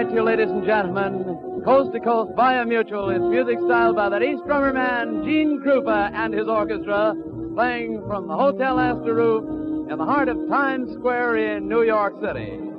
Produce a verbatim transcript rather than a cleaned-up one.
To you, ladies and gentlemen, Coast to Coast by a Mutual is music styled by that East drummer man, Gene Krupa, and his orchestra, playing from the Hotel Astor roof in the heart of Times Square in New York City.